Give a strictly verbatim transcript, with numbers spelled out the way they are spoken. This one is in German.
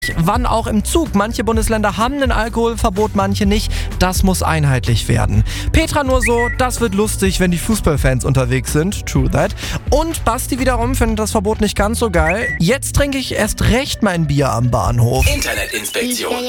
Wann auch im Zug. Manche Bundesländer haben ein Alkoholverbot, manche nicht. Das muss einheitlich werden. Petra nur so, das wird lustig, wenn die Fußballfans unterwegs sind. True that. Und Basti wiederum findet das Verbot nicht ganz so geil. Jetzt trinke ich erst recht mein Bier am Bahnhof. Internetinspektion.